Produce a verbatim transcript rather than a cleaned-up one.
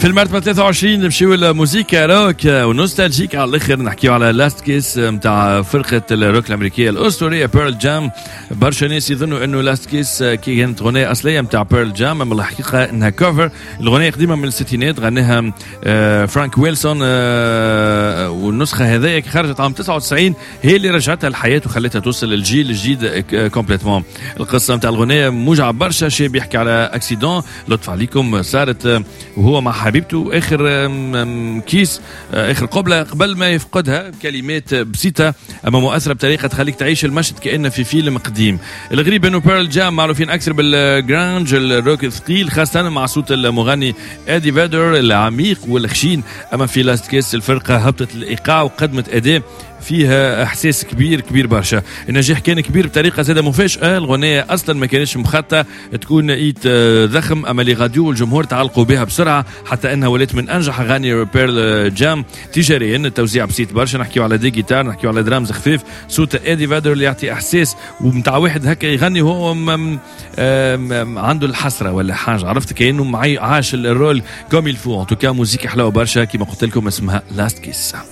في المرتبة ثلاثة وعشرين نمشيو لموسيقى روك ونوستالجيك على الاخر، نحكيو على لاست كيس نتاع فرقة الروك الامريكية الاسطورية بيرل جام. برشا ناس يظنوا انه لاست كيس كي كانت اغنية اصلية نتاع بيرل جام، اما الحقيقة انها كوفر. الاغنية قديمة من الستينات، غناها فرانك ويلسون، والنسخة هذه خرجت عام تسعة وتسعين هي اللي رجعتها الحياة وخلتها توصل للجيل الجديد كومبليتمون. القصة نتاع الاغنية موجعة برشا، شيء بيحكي على اكسيدون لطف عليكم صارت وهو مع حبيبته اخر كيس، اخر قبلة قبل ما يفقدها. كلمات بسيطة اما مؤثرة بطريقة تخليك تعيش المشهد كأنه في فيلم قديم. الغريب انه بيرل جام معروفين اكثر بالجرانج الروك الثقيل، خاصة مع صوت المغني ادي فيدر العميق والخشين. اما في لاست كيس الفرقة هبطت الايقاع وقدمت اداء فيها احساس كبير كبير برشا. النجاح كان كبير بطريقه زاده مفاجاه، الغنيه اصلا ما كانتش مخططه تكون ايت ضخم، اما لي غاديو والجمهور تعلقوا بها بسرعه حتى انها ولات من انجح اغاني بيرل جام تجاريا. التوزيع بسيط برشا، نحكيو على دي جيتار، نحكيو على درامز خفيف، صوت ادي فادر اللي يعطي احساس ومتاع واحد هكا يغني وهو عنده الحسره ولا حاجه، عرفت كانه معي عاش الرول كوم يلفو. ان توكا موزيك حلاوه برشا كما قلت لكم، اسمها لاست كيس.